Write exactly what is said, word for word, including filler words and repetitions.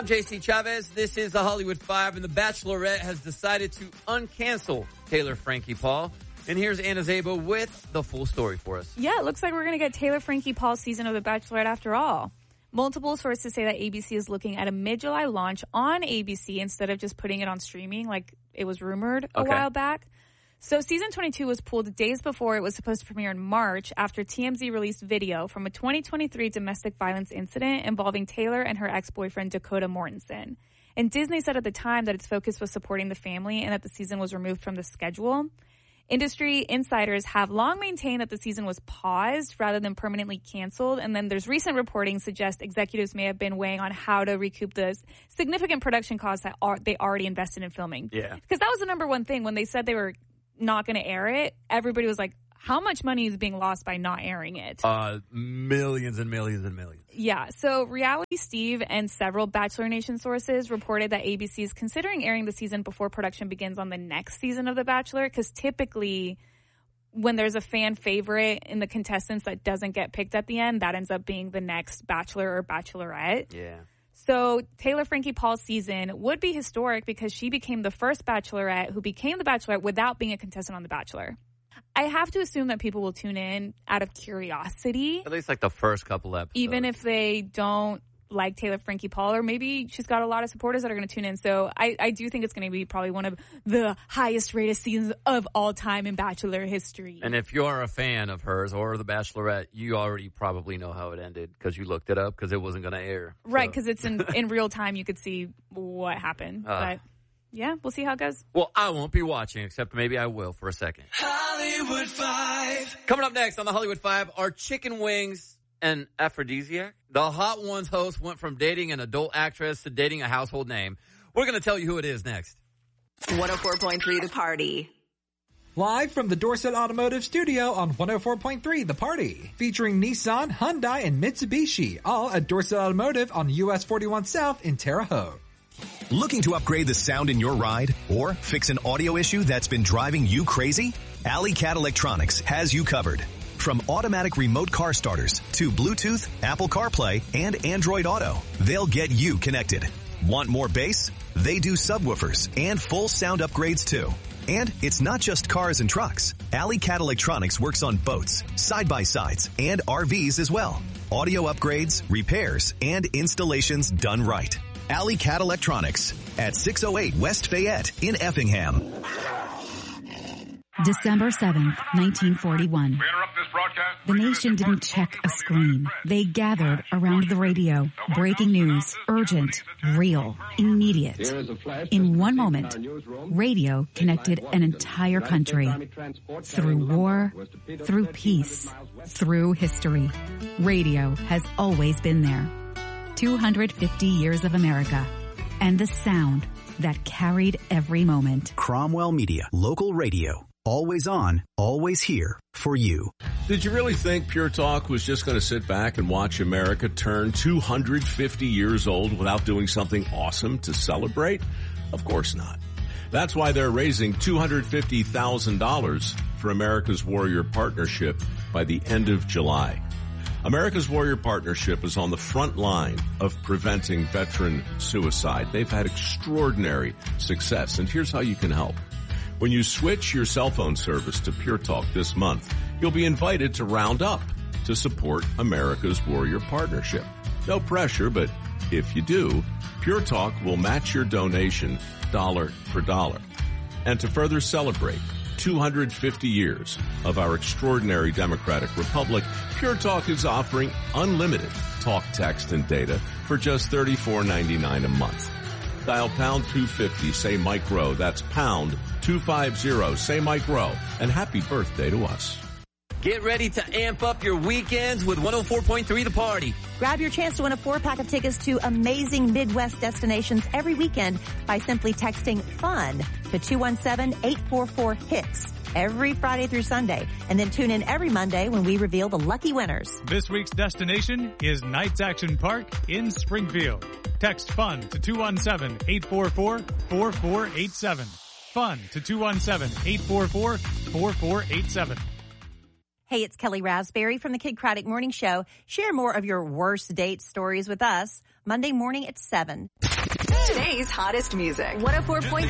I'm J C Chavez. This is the Hollywood Five, and The Bachelorette has decided to uncancel Taylor Frankie Paul. And here's Anna Szabo with the full story for us. Yeah, it looks like we're going to get Taylor Frankie Paul's season of The Bachelorette after all. Multiple sources say that A B C is looking at a mid-July launch on A B C instead of just putting it on streaming like it was rumored a Okay. while back. So season twenty-two was pulled days before it was supposed to premiere in March after T M Z released video from a twenty twenty-three domestic violence incident involving Taylor and her ex-boyfriend Dakota Mortensen. And Disney said at the time that its focus was supporting the family and that the season was removed from the schedule. Industry insiders have long maintained that the season was paused rather than permanently canceled. And then there's recent reporting suggests executives may have been weighing on how to recoup the significant production costs that are, they already invested in filming. Yeah. Because that was the number one thing when they said they were not going to air it. Everybody was like, how much money is being lost by not airing it? Uh, millions and millions and millions. Yeah. So Reality Steve and several Bachelor Nation sources reported that A B C is considering airing the season before production begins on the next season of The Bachelor, because typically when there's a fan favorite in the contestants that doesn't get picked at the end, that ends up being the next Bachelor or Bachelorette. Yeah. So Taylor Frankie Paul's season would be historic because she became the first Bachelorette who became the Bachelorette without being a contestant on The Bachelor. I have to assume that people will tune in out of curiosity. At least like the first couple episodes. Even if they don't like Taylor Frankie Paul, or maybe she's got a lot of supporters that are going to tune in. So I, I do think it's going to be probably one of the highest rated seasons of all time in Bachelor history. And if you're a fan of hers or The Bachelorette, you already probably know how it ended because you looked it up because it wasn't going to air. Right, So- because it's in, in real time. You could see what happened. Uh. But yeah, we'll see how it goes. Well, I won't be watching, except maybe I will for a second. Hollywood Five. Coming up next on the Hollywood Five are chicken wings an aphrodisiac? The Hot Ones host went from dating an adult actress to dating a household name. We're going to tell you who it is next. one oh four point three The Party. Live from the Dorset Automotive Studio on one oh four point three The Party. Featuring Nissan, Hyundai, and Mitsubishi. All at Dorset Automotive on U S forty-one South in Terre Haute. Looking to upgrade the sound in your ride or fix an audio issue that's been driving you crazy? Alley Cat Electronics has you covered. From automatic remote car starters to Bluetooth, Apple CarPlay, and Android Auto, they'll get you connected. Want more bass? They do subwoofers and full sound upgrades too. And it's not just cars and trucks. Alley Cat Electronics works on boats, side-by-sides, and R Vs as well. Audio upgrades, repairs, and installations done right. Alley Cat Electronics at six oh eight West Fayette in Effingham. December seventh, nineteen forty-one. The nation didn't check a screen. They gathered around the radio. Breaking news, urgent, real, immediate. In one moment, radio connected an entire country. Through war, through peace, through history. Radio has always been there. two hundred fifty years of America. And the sound that carried every moment. Cromwell Media, local radio. Always on, always here for you. Did you really think Pure Talk was just going to sit back and watch America turn two hundred fifty years old without doing something awesome to celebrate? Of course not. That's why they're raising two hundred fifty thousand dollars for America's Warrior Partnership by the end of July. America's Warrior Partnership is on the front line of preventing veteran suicide. They've had extraordinary success, and here's how you can help. When you switch your cell phone service to Pure Talk this month, you'll be invited to round up to support America's Warrior Partnership. No pressure, but if you do, Pure Talk will match your donation dollar for dollar. And to further celebrate two hundred fifty years of our extraordinary democratic republic, Pure Talk is offering unlimited talk, text, and data for just thirty-four ninety-nine a month. Dial pound two fifty, say Mike Rowe. That's pound two fifty, say Mike Rowe. And happy birthday to us. Get ready to amp up your weekends with one oh four point three The Party. Grab your chance to win a four-pack of tickets to amazing Midwest destinations every weekend by simply texting FUN to two one seven, eight four four, HICS every Friday through Sunday. And then tune in every Monday when we reveal the lucky winners. This week's destination is Knights Action Park in Springfield. Text FUN to two one seven, eight four four, four four eight seven. FUN to two one seven, eight four four, four four eight seven. Hey, it's Kelly Raspberry from the Kid Craddock Morning Show. Share more of your worst date stories with us Monday morning at seven. Today's hottest music. one oh four point